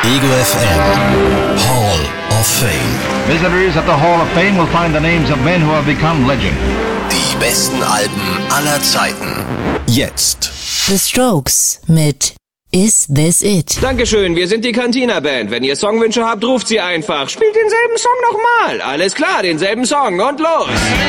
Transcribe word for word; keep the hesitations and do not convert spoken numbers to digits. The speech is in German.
Ego F M Hall of Fame. Visitors at the Hall of Fame will find the names of men who have become legend. Die besten Alben aller Zeiten. Jetzt. The Strokes mit Is This It? Dankeschön, wir sind die Cantina Band. Wenn ihr Songwünsche habt, ruft sie einfach. Spielt denselben Song nochmal. Alles klar, denselben Song und los.